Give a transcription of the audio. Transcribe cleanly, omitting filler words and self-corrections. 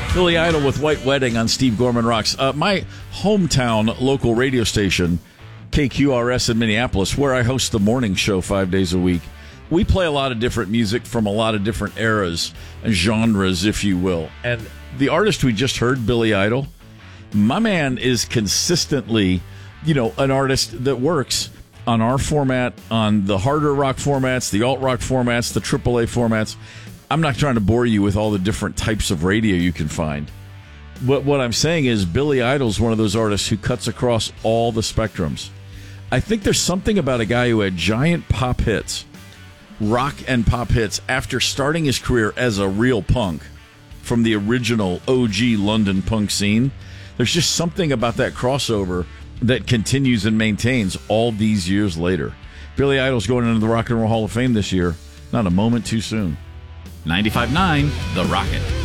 Billy Idol with White Wedding on Steve Gorman Rocks. My hometown local radio station, KQRS in Minneapolis, where I host the morning show 5 days a week. We play a lot of different music from a lot of different eras, genres, if you will. And the artist we just heard, Billy Idol, my man is consistently, an artist that works on our format, on the harder rock formats, the alt rock formats, the AAA formats. I'm not trying to bore you with all the different types of radio you can find. What I'm saying is Billy Idol's one of those artists who cuts across all the spectrums. I think there's something about a guy who had giant pop hits, rock and pop hits, after starting his career as a real punk from the original OG London punk scene. There's just something about that crossover that continues and maintains all these years later. Billy Idol's going into the Rock and Roll Hall of Fame this year. Not a moment too soon. 95.9 The Rocket.